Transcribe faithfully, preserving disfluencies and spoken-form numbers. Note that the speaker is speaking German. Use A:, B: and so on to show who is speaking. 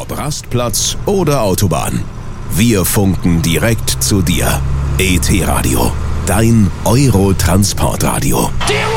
A: Ob Rastplatz oder Autobahn. Wir funken direkt zu dir. E T Radio, dein Euro-Transportradio.